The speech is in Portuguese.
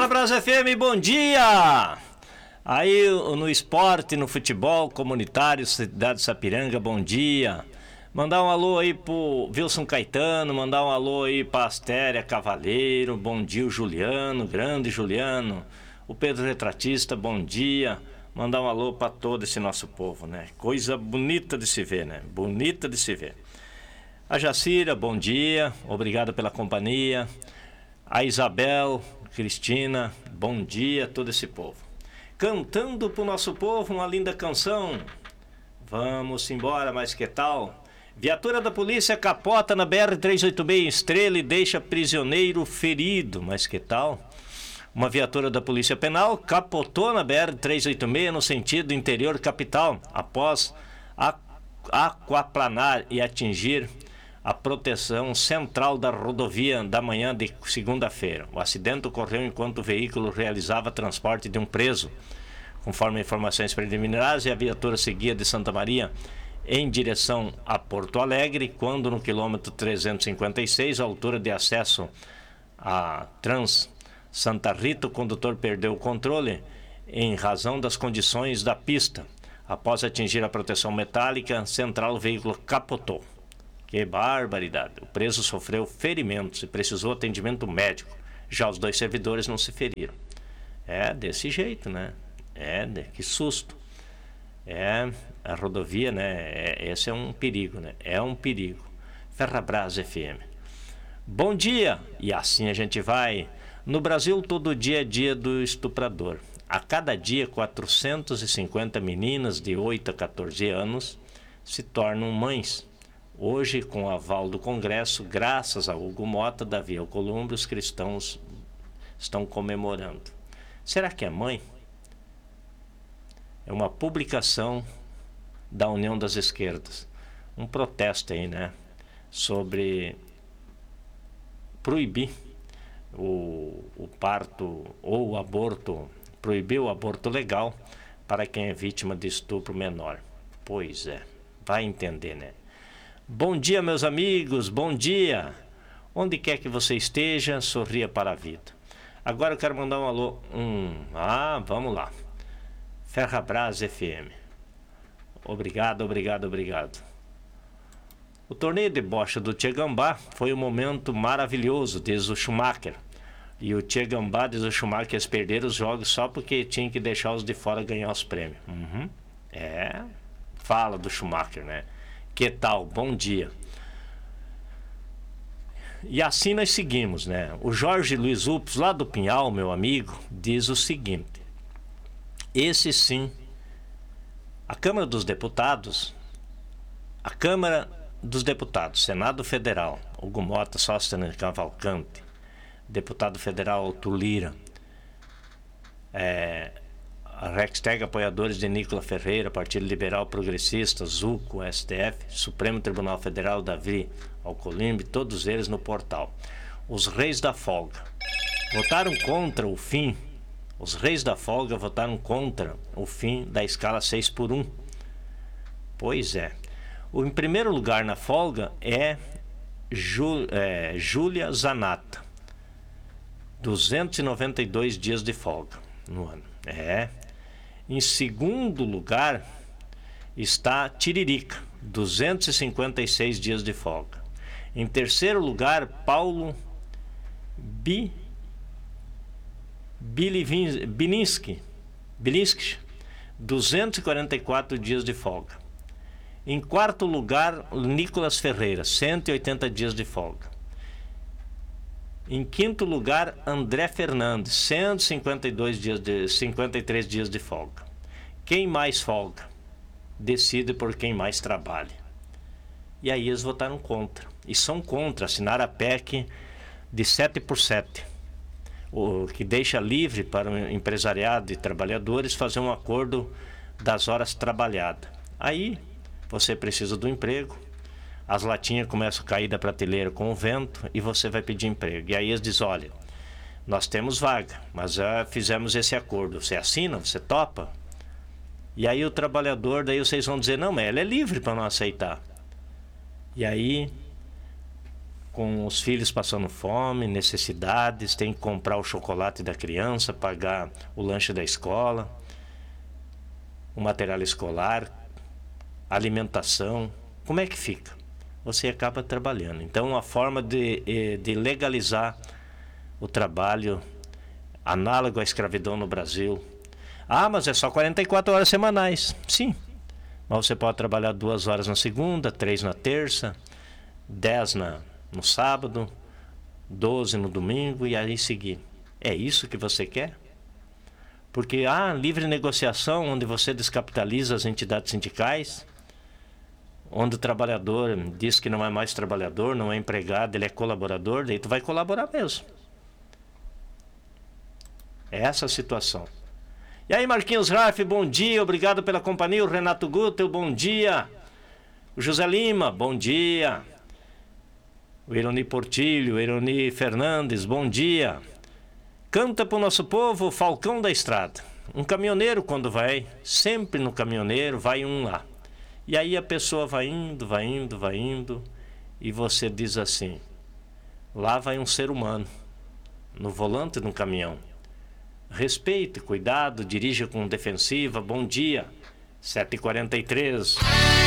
Ferrabras FM, bom dia! Aí no esporte, no futebol comunitário, Cidade Sapiranga, bom dia. Mandar um alô aí pro Wilson Caetano, mandar um alô aí pra Astéria Cavaleiro, bom dia o Juliano, grande Juliano. O Pedro Retratista, bom dia. Mandar um alô pra todo esse nosso povo, né? Coisa bonita de se ver, né? Bonita de se ver. A Jacira, bom dia, obrigado pela companhia. A Isabel, Cristina, bom dia a todo esse povo. Cantando pro nosso povo uma linda canção. Vamos embora, mas que tal? Viatura da polícia capota na BR-386 em Estrela e deixa prisioneiro ferido, mas que tal? Uma viatura da Polícia Penal capotou na BR-386 no sentido interior capital, após aquaplanar e atingir a proteção central da rodovia da manhã de segunda-feira. O acidente ocorreu enquanto o veículo realizava transporte de um preso. Conforme informações preliminares, a viatura seguia de Santa Maria em direção a Porto Alegre, quando no quilômetro 356, à altura de acesso a Trans Santa Rita, o condutor perdeu o controle em razão das condições da pista. Após atingir a proteção metálica central, o veículo capotou. Que barbaridade! O preso sofreu ferimentos e precisou atendimento médico. Já os dois servidores não se feriram. É desse jeito, né? Que susto. A rodovia, né? Esse é um perigo, né? É um perigo. Ferrabras FM. Bom dia! E assim a gente vai. No Brasil, todo dia é dia do estuprador. A cada dia, 450 meninas de 8 a 14 anos se tornam mães. Hoje, com o aval do Congresso, graças a Hugo Mota, Davi Alcolumbre, os cristãos estão comemorando. Será que é mãe? É uma publicação da União das Esquerdas. Um protesto aí, né? Sobre proibir o parto ou o aborto, proibir o aborto legal para quem é vítima de estupro menor. Pois é, vai entender, né? Bom dia, meus amigos, bom dia. Onde quer que você esteja, sorria para a vida. Agora eu quero mandar um alô. Vamos lá. Ferrabras FM. Obrigado. O torneio de bocha do Tchê Gambá foi um momento maravilhoso, diz o Schumacher. E o Tchê Gambá, diz o Schumacher, eles perderam os jogos só porque tinham que deixar os de fora ganhar os prêmios. Fala do Schumacher, né? Que tal? Bom dia. E assim nós seguimos, né? O Jorge Luiz Upes, lá do Pinhal, meu amigo, diz o seguinte. Esse sim, a Câmara dos Deputados, Senado Federal, Hugo Mota, Sóstenes Cavalcante, deputado federal Arthur Lira, a Rexteg, apoiadores de Nicola Ferreira, Partido Liberal Progressista, ZUCO, STF, Supremo Tribunal Federal, Davi Alcolumbre, todos eles no portal. Os reis da folga votaram contra o fim. Os reis da folga votaram contra o fim da escala 6x1. Pois é. Em primeiro lugar na folga é Júlia Zanata. 292 dias de folga no ano. Em segundo lugar está Tiririca, 256 dias de folga. Em terceiro lugar, Paulo Bilinski, 244 dias de folga. Em quarto lugar, Nicolas Ferreira, 180 dias de folga. Em quinto lugar, André Fernandes, 53 dias de folga. Quem mais folga decide por quem mais trabalha. E aí eles votaram contra. E são contra assinar a PEC de 7x7, o que deixa livre para o empresariado e trabalhadores fazer um acordo das horas trabalhadas. Aí você precisa do emprego. As latinhas começam a cair da prateleira com o vento e você vai pedir emprego. E aí eles dizem, olha, nós temos vaga, mas já fizemos esse acordo. Você assina? Você topa? E aí o trabalhador, daí vocês vão dizer, não, mas ela é livre para não aceitar. E aí com os filhos passando fome, necessidades, tem que comprar o chocolate da criança, pagar o lanche da escola, o material escolar, alimentação. Como é que fica? Você acaba trabalhando. Então, a forma de legalizar o trabalho análogo à escravidão no Brasil. Ah, mas é só 44 horas semanais. Sim, mas você pode trabalhar 2 horas na segunda, 3 na terça, 10 no sábado, 12 no domingo e aí seguir. É isso que você quer? Porque livre negociação, onde você descapitaliza as entidades sindicais, onde o trabalhador diz que não é mais trabalhador, não é empregado, ele é colaborador, daí tu vai colaborar mesmo. É essa a situação. E aí, Marquinhos Raff, bom dia, obrigado pela companhia. O Renato Gutel, bom dia. O José Lima, bom dia. O Ironi Portilho, o Ironi Fernandes, bom dia. Canta pro nosso povo o Falcão da Estrada. Um caminhoneiro, quando vai, sempre no caminhoneiro, vai um lá. E aí a pessoa vai indo, vai indo, vai indo, e você diz assim: lá vai um ser humano, no volante de um caminhão. Respeite, cuidado, dirija com defensiva, bom dia. 7h43.